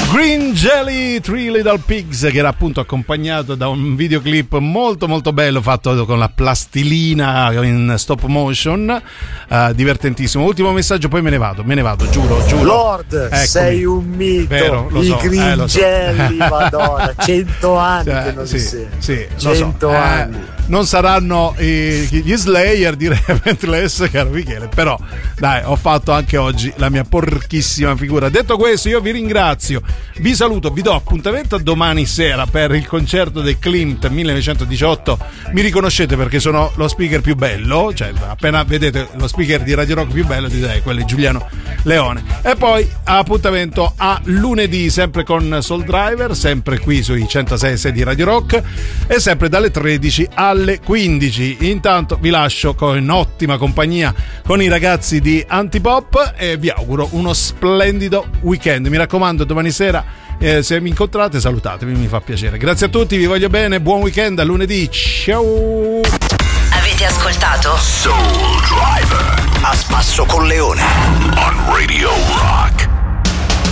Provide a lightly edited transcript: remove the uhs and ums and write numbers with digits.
Green Jelly, Three Little Pigs, che era appunto accompagnato da un videoclip molto molto bello fatto con la plastilina in stop motion, divertentissimo. Ultimo messaggio, poi me ne vado, giuro. Lord, eccomi. sei un mito. Vero, lo I so, Green lo so. Jelly, madonna, 100 anni che non sì, si sente. sì, 100 anni. Non saranno gli Slayer di Reventless, caro Michele, però dai, ho fatto anche oggi la mia porchissima figura. Detto questo, io vi ringrazio, vi saluto, vi do appuntamento a domani sera per il concerto del Klimt 1918. Mi riconoscete perché sono lo speaker più bello, cioè appena vedete lo speaker di Radio Rock più bello dite quello è Giuliano Leone. E poi appuntamento a lunedì sempre con Soul Driver, sempre qui sui 106.6 di Radio Rock e sempre dalle 13 alle 15. Intanto vi lascio in ottima compagnia con i ragazzi di Antipop e vi auguro uno splendido weekend. Mi raccomando, domani sera se mi incontrate salutatemi, mi fa piacere. Grazie a tutti, vi voglio bene, buon weekend, a lunedì, ciao. Avete ascoltato Soul Driver a spasso con Leone on Radio Rock.